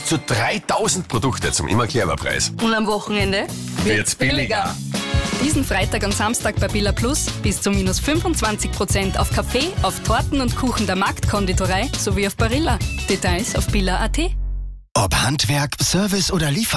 zu 3000 Produkte zum immer Preis. Und am Wochenende Wird's billiger. Diesen Freitag und Samstag bei Billa Plus bis zu minus 25% auf Kaffee, auf Torten und Kuchen der Marktkonditorei sowie auf Barilla. Details auf billa.at. Ob Handwerk, Service oder Lieferung.